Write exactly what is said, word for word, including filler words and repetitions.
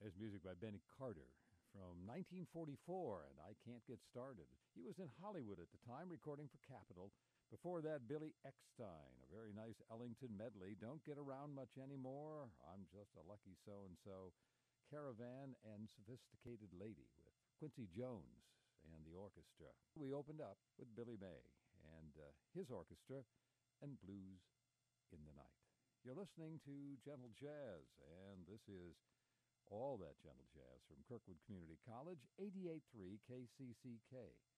There's music by Benny Carter from nineteen forty-four, and I Can't Get Started. He was in Hollywood at the time, recording for Capitol. Before that, Billy Eckstine, a very nice Ellington medley. Don't get around much anymore. I'm just a lucky so-and-so. Caravan and Sophisticated Lady with Quincy Jones and the orchestra. We opened up with Billy May and uh, his orchestra and Blues in the Night. You're listening to Gentle Jazz, and this is all that gentle jazz from Kirkwood Community College, eighty-eight point three K C C K.